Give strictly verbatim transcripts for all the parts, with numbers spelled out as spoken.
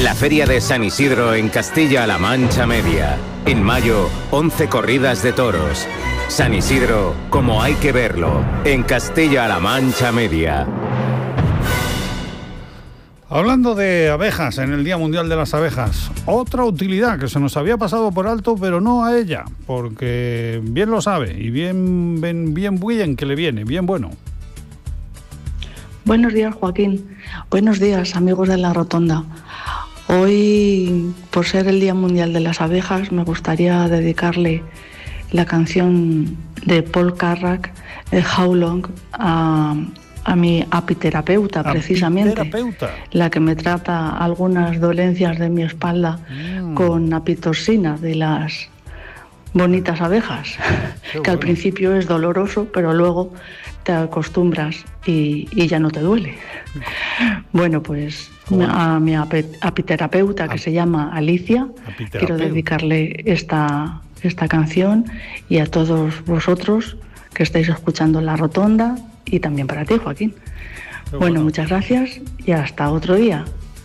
La Feria de San Isidro en Castilla-La Mancha Media. En mayo, once corridas de toros. San Isidro, como hay que verlo, en Castilla-La Mancha Media. Hablando de abejas, en el Día Mundial de las Abejas, otra utilidad que se nos había pasado por alto, pero no a ella, porque bien lo sabe y bien, bien, bien, bien que le viene, bien bueno. Buenos días, Joaquín. Buenos días, amigos de La Rotonda. Hoy, por ser el Día Mundial de las Abejas, me gustaría dedicarle la canción de Paul Carrack, el How Long, a... a mi apiterapeuta, precisamente, apiterapeuta. La que me trata algunas dolencias de mi espalda mm. con apitoxina de las bonitas abejas, Qué que bueno. Al principio es doloroso, pero luego te acostumbras y, y ya no te duele. Bueno, pues bueno. a mi apiterapeuta, que Ap- se llama Alicia, quiero dedicarle esta, esta canción, y a todos vosotros que estáis escuchando La Rotonda, y también para ti, Joaquín. Bueno, bueno, muchas gracias y hasta otro día.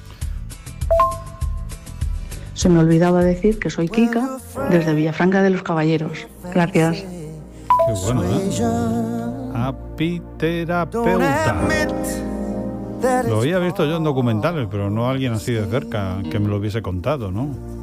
Se me olvidaba decir que soy Kika, desde Villafranca de los Caballeros. Gracias. Qué bueno, ¿eh? Apiterapeuta. Lo había visto yo en documentales, pero no alguien así de cerca que me lo hubiese contado, ¿no?